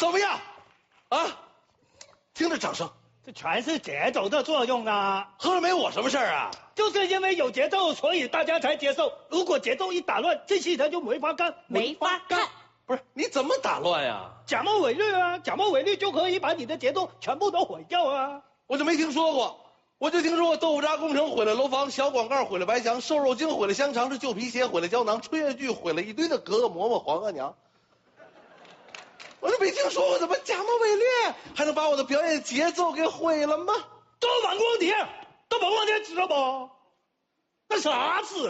怎么样？啊，听着掌声， 这全是节奏的作用啊！ 喝了没我什么事儿啊？ 就是因为有节奏，所以大家才接受。如果节奏一打乱，这戏他就没法看， 没法看。 不是你怎么打乱呀？ 假冒伪劣啊！假冒伪劣就可以把你的节奏全部都毁掉啊！ 我就没听说过，我就听说过豆腐渣工程毁了楼房，小广告毁了白墙，瘦肉精毁了香肠，这旧皮鞋毁了胶囊，春夜剧毁了一堆的格格嬷嬷皇额娘。我就没听说过怎么假冒伪劣还能把我的表演节奏给毁了吗？ 都反光碟，都反光碟知道不？那啥字？